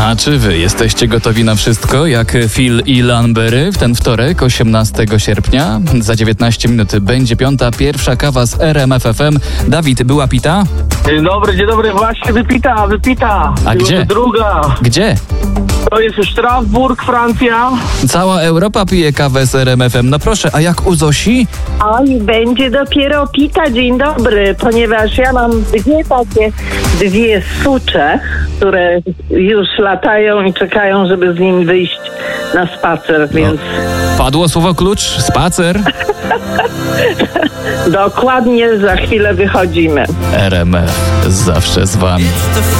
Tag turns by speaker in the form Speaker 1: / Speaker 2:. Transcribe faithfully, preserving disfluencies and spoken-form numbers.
Speaker 1: A czy wy jesteście gotowi na wszystko, jak Phil i Lanbery w ten wtorek, osiemnastego sierpnia? Za dziewiętnaście minut będzie piąta, pierwsza kawa z R M F F M. Dawid, była pita?
Speaker 2: Dzień dobry, dzień dobry, właśnie wypita, wypita.
Speaker 1: A
Speaker 2: Już
Speaker 1: gdzie?
Speaker 2: Druga.
Speaker 1: Gdzie?
Speaker 2: To jest Strasburg, Francja.
Speaker 1: Cała Europa pije kawę z R M F M. No proszę, a jak u Zosi?
Speaker 3: Oj, będzie dopiero pita, dzień dobry, ponieważ ja mam dwie takie, dwie sucze, które już latają i czekają, żeby z nim wyjść na spacer, więc
Speaker 1: Padło słowo klucz, spacer.
Speaker 3: dokładnie za chwilę wychodzimy.
Speaker 1: R M F zawsze z wami.